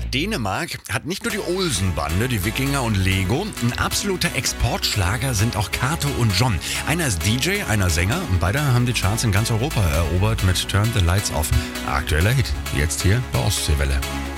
Dänemark hat nicht nur die Olsenbande, die Wikinger und Lego. Ein absoluter Exportschlager sind auch Kato und John. Einer ist DJ, einer Sänger und beide haben die Charts in ganz Europa erobert mit Turn the Lights Off. Aktueller Hit, jetzt hier bei Ostseewelle.